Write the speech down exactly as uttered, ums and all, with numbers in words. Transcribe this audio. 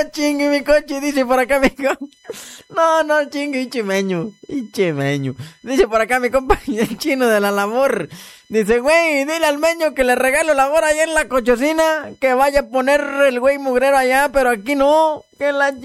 chingue mi coche, dice por acá mi compa. No, no, chingue, y chimeño, y chimeño. Dice por acá mi compa, el chino de la labor. Dice, güey, dile al meño que le regalo labor allá en la cochocina, que vaya a poner el güey mugrero allá, pero aquí no, que la